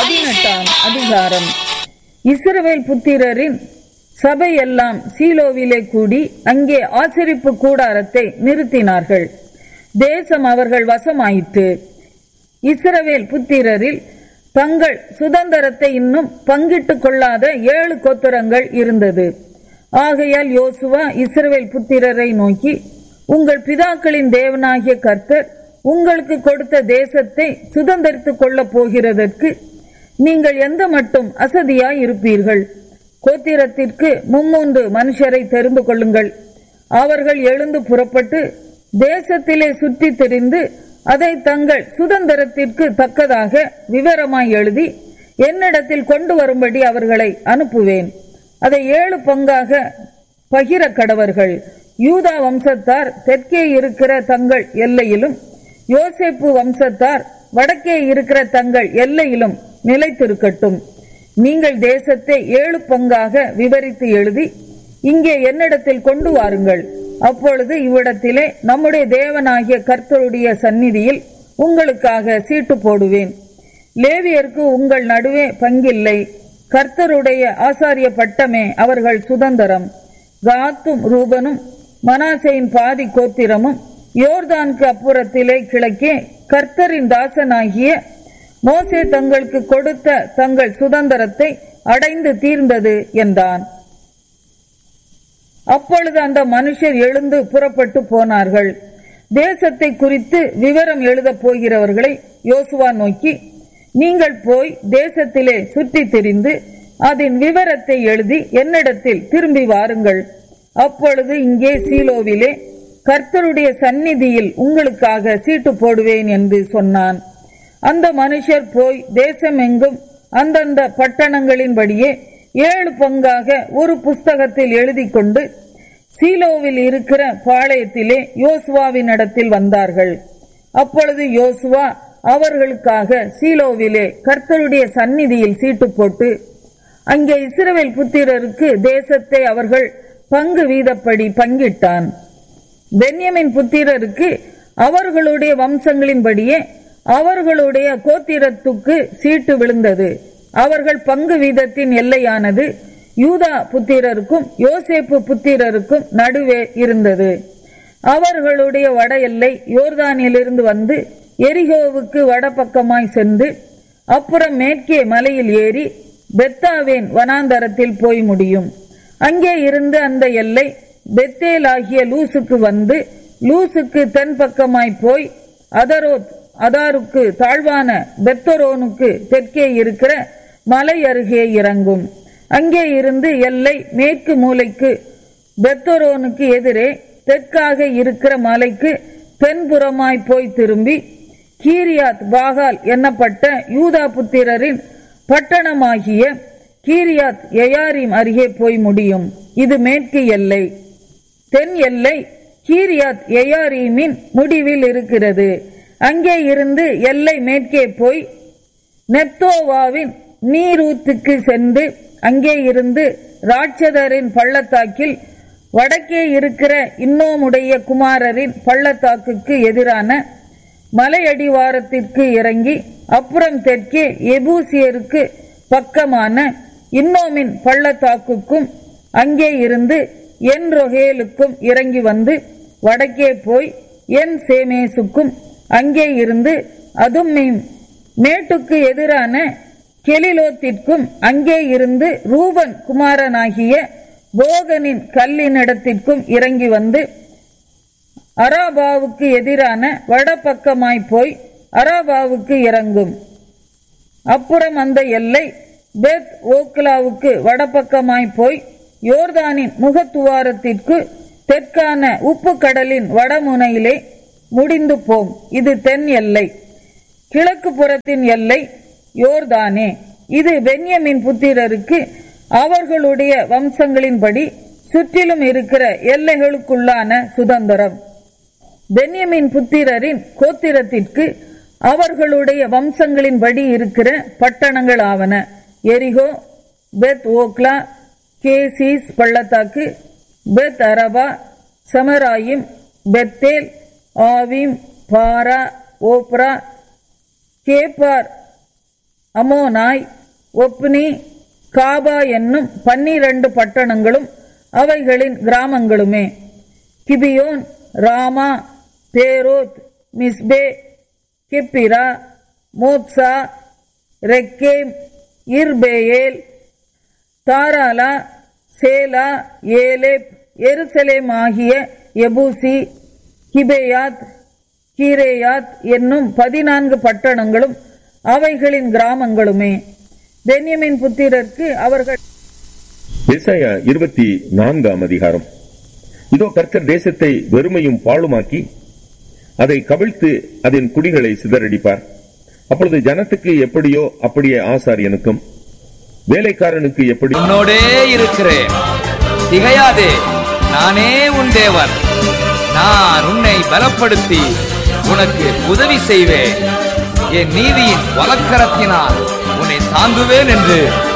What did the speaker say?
18ஆம் அதிகாரம். இஸ்ரவேல் புத்திரரின் சபை எல்லாம் சீலோவிலே கூடி அங்கே ஆசரிப்பு கூடாரத்தை நிறுத்தினார்கள். தேசம் அவர்கள் வசமாயிற்று. இஸ்ரவேல் புத்திரரில் தங்கள் சுதந்திரத்தை இன்னும் பங்கிட்டுக் கொள்ளாத 7 கோத்திரங்கள் இருந்தது. ஆகையால் யோசுவா இஸ்ரவேல் புத்திரரை நோக்கி, உங்கள் பிதாக்களின் தேவனாகிய கர்த்தர் உங்களுக்கு கொடுத்த தேசத்தை சுதந்திரித்துக் கொள்ளப் போகிறதற்கு நீங்கள் எந்த மட்டும் அசதியாய் இருப்பீர்கள்? கோத்திரத்திற்கு 300 மனுஷரை தெரிந்து கொள்ளுங்கள். அவர்கள் எழுந்து புறப்பட்டு தேசத்திலே சுற்றி திரிந்து அதை தங்கள் சுதந்திரத்திற்கு தக்கதாக விவரமாய் எழுதி என்னிடத்தில் கொண்டு வரும்படி அவர்களை அனுப்புவேன். அதை 7 பங்காக பகிர கடவர்கள். யூதா வம்சத்தார் தெற்கே இருக்கிற தங்கள் எல்லையிலும், யோசேப்பு வம்சத்தார் வடக்கே இருக்கிற தங்கள் எல்லையிலும் நிலைத்திருக்கட்டும். நீங்கள் தேசத்தை 7 பங்காக விவரித்து எழுதி இங்கே என்னிடத்தில் கொண்டு வாருங்கள். அப்பொழுது இவ்விடத்திலே நம்முடைய தேவனாகிய கர்த்தருடைய சந்நிதியில் உங்களுக்காக சீட்டு போடுவேன். லேவியருக்கு உங்கள் நடுவே பங்கில்லை. கர்த்தருடைய ஆசாரிய பட்டமே அவர்கள் சுதந்திரம். காத்தும் ரூபனும் மனாசேயின் பாதி கோத்திரமும் யோர்தானுக்கு அப்புறத்திலே கிழக்கே கர்த்தரின் தாசனாகிய மோசே தங்களுக்கு கொடுத்த தங்கள் சுதந்திரத்தை அடைந்து தீர்ந்தது என்றான். அப்பொழுது அந்த மனுஷர் எழுந்து புறப்பட்டு போனார்கள். தேசத்தை குறித்து விவரம் எழுதப் போகிறவர்களை யோசுவா நோக்கி, நீங்கள் போய் தேசத்திலே சுற்றி திரிந்து அதன் விவரத்தை எழுதி என்னிடத்தில் திரும்பி வாருங்கள். அப்பொழுது இங்கே சீலோவிலே கர்த்தருடைய சந்நிதியில் உங்களுக்காக சீட்டு போடுவேன் என்று சொன்னான். அந்த மனுஷர் போய் தேசம் எங்கும் அந்தந்த பட்டணங்களின்படியே 7 பங்காக ஒரு புஸ்தகத்தில் எழுதி கொண்டு சீலோவில் இருக்கிற பாளையத்திலே யோசுவாவின் இடத்தில் வந்தார்கள். அப்பொழுது யோசுவா அவர்களுக்காக சீலோவிலே கர்த்தருடைய சந்நிதியில் சீட்டு போட்டு அங்கே இஸ்ரவேல் புத்திரருக்கு தேசத்தை அவர்கள் பங்கு வீதப்படி பங்கிட்டான். பென்யமின் புத்திரருக்கு அவர்களுடைய வம்சங்களின்படியே அவர்களுடைய கோத்திரத்துக்கு சீட்டு விழுந்தது. அவர்கள் பங்கு வீதத்தின் எல்லையானது யூதா புத்திரருக்கும் யோசேப்பு புத்திரருக்கும் நடுவே இருந்தது. அவர்களுடைய வட எல்லை யோர்தானிலிருந்து வந்து எரிகோவுக்கு வடபக்கமாய் சென்று அப்புறம் மேற்கே மலையில் ஏறி பெத்தாவேன் வனாந்தரத்தில் போய் முடியும். அங்கே இருந்து அந்த எல்லை பெத்தேல் ஆகிய லூசுக்கு வந்து லூசுக்கு தென்பக்கமாய் போய் அதாருக்கு தாழ்வான பெத்தரோனுக்கு தெற்கே இருக்கிற மலை அருகே இறங்கும். அங்கே இருந்து எல்லை மேற்கு மூலைக்கு பெத்தரோனுக்கு எதிரே தெற்காக இருக்கிற மலைக்கு தென்புறமாய் போய் திரும்பி கீரியாத் பாகால் என்னப்பட்ட யூதா புத்திரரின் பட்டணமாகிய கீரியாத் எயாரிம் அருகே போய் முடியும். இது மேற்கு எல்லை. தென் எல்லை கீரியாத் எயாரீமின் முடிவில் இருக்கிறது. அங்கே இருந்து எல்லை மேற்கே போய் நெத்தோவாவின் நீரூத்துக்கு சென்று அங்கே இருந்து ராட்சதரின் பள்ளத்தாக்கில் வடக்கே இருக்கிற இன்னோமுடைய குமாரரின் பள்ளத்தாக்குக்கு எதிரான மலையடிவாரத்திற்கு இறங்கி அப்புறம் தெற்கே எபூசியருக்கு பக்கமான இன்னோமின் பள்ளத்தாக்குக்கும் அங்கே இருந்து என் ரொகேலுக்கும் இறங்கி வந்து வடக்கே போய் என் சேமேசுக்கும் அங்கே இருந்து அதும்மீம் மேட்டுக்கு எதிரான கெலிலோத்திற்கும் அங்கே இருந்து ரூபன் குமாரனாகிய போகனின் கல்லினிடத்திற்கும் இறங்கி வந்து அராபாவுக்கு எதிரான வடபக்கமாய் போய் அராபாவுக்கு இறங்கும். அப்புறம் அந்த எல்லை பெத் ஓக்லாவுக்கு வடபக்கமாய் போய் யோர்தானின் முகத்துவாரத்திற்கு தெற்கான உப்பு கடலின் வடமுனையிலே முடிந்து போம். இது தென் எல்லை. கிழக்கு புறத்தின் எல்லை யோர்தானே. இது பென்யமின் புத்திரருக்கு அவர்களுடைய வம்சங்களின்படி சுற்றிலும் இருக்கிற எல்லைகளுக்குள்ளான சுதந்திரம். பென்யமின் புத்திரரின் கோத்திரத்திற்கு அவர்களுடைய வம்சங்களின்படி இருக்கிற பட்டணங்கள் ஆவன: எரிகோ, பெத் ஓக்லா, கேசிஸ் பள்ளத்தாக்கு, பெத் அரபா, சமராயிம், பெத்தேல், ஆவிம், பாரா, ஓப்ரா, கேப்பார், அமோனாய், ஒப்னி, காபா என்னும் 12 பட்டணங்களும் அவைகளின் கிராமங்களுமே. கிபியோன், ராமா, பேரோத், மிஸ்பே, கெப்பிரா, மோத்சா, ரெக்கேம், இர்பேயேல், தாராலா, சேலா, ஏலேப், எருசலேம் ஆகிய எபூசி, கிபேயாத், கீரேயாத் என்னும் 14 பட்டணங்களும் அவைகளின் கிராமங்களுமே. பென்யமின் புத்திரருக்கு அவர்கள். ஏசாயா 24 அதிகாரம். இதோ கர்த்தர் தேசத்தை வெறுமையும் பாழுமாக்கி அதை கவிழ்த்து அதன் குடிகளை சிதறடிப்பார். அப்பொழுது ஜனத்துக்கு எப்படியோ அப்படியே ஆசாரியனுக்கும் வேலைக்காரனுக்கு எப்படி. உன்னோடே இருக்கிறேன், திகையாதே, நானே உன் தேவன். நான் உன்னை பலப்படுத்தி உனக்கு உதவி செய்வேன். என் நீதியின் வலக்கரத்தினால் உன்னை தாங்குவேன் என்று